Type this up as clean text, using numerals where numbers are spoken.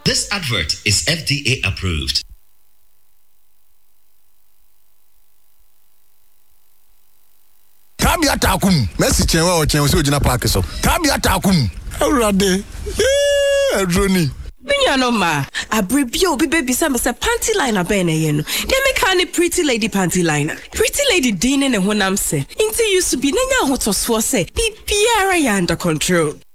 This advert is FDA approved. Kabia takum. Messi chenwa o chenwa so jina park so. Kabia takum. Awurade. Adroni. Binya no ma. Abribio bi baby say panty liner be na ye no. Dem make any pretty lady panty liner. Pretty lady din ne honam se. Inti used to be na nya hotoso se. Bibiara ya under control.